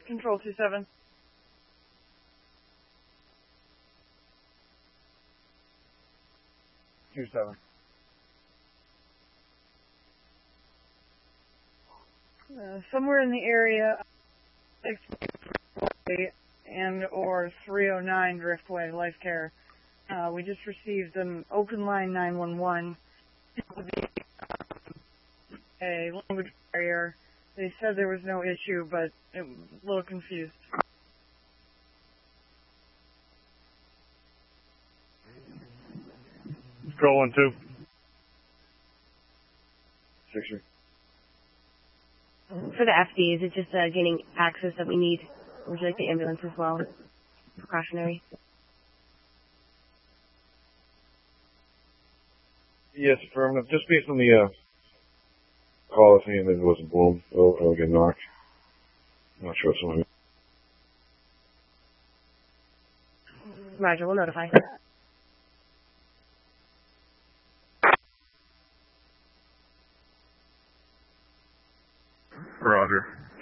Control 27. Somewhere in the area, and or 309 Driftway, Life Care. We just received an open line 911. A language barrier. They said there was no issue, but it was a little confused. Control 1-2. 6-3. For the FD, is it just gaining access that we need? Or would you like the ambulance as well? Precautionary? Yes, affirmative. Just based on the call, saying that it wasn't blown, or get knocked. I'm not sure if someone. Roger, we'll notify. Roger.